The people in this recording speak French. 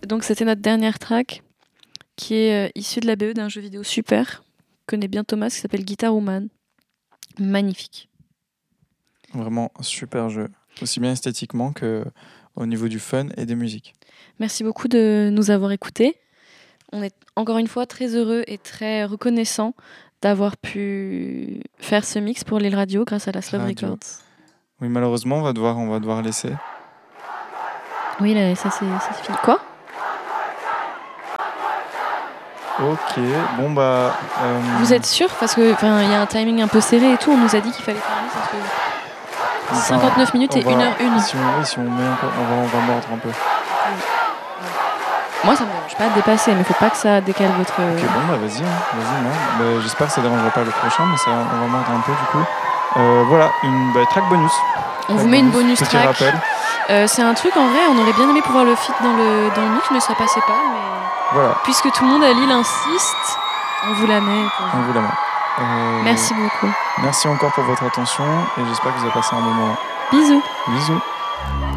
Donc c'était notre dernière track qui est issue de la BE d'un jeu vidéo super. Connais bien Thomas, qui s'appelle Guitar Woman. Magnifique. Vraiment un super jeu, aussi bien esthétiquement que au niveau du fun et des musiques. Merci beaucoup de nous avoir écoutés. On est encore une fois très heureux et très reconnaissant d'avoir pu faire ce mix pour Lille Radio grâce à la Slove Radio. Records. Oui, malheureusement, on va devoir laisser. Oui, là, ça c'est fini. Quoi ? Ok, bon bah... Vous êtes sûr ? Parce qu'il y a un timing un peu serré et tout. On nous a dit qu'il fallait faire un mix parce que 59 minutes et 1h01. Si on met encore, on va mordre un peu. Moi, ça me dérange pas de dépasser, mais faut pas que ça décale votre... Ok, bon bah vas-y, merde. Bah, j'espère que ça dérangera pas le prochain, mais on va mordre un peu du coup. Voilà, une track bonus. On vous met une bonus petit track. Rappel. C'est un truc, en vrai, on aurait bien aimé pouvoir le fit dans le mix, mais ça passait pas. Mais voilà. Puisque tout le monde à Lille insiste, on vous la met. On vous la met. Merci beaucoup. Merci encore pour votre attention et j'espère que vous avez passé un bon moment. Bisous. Bisous.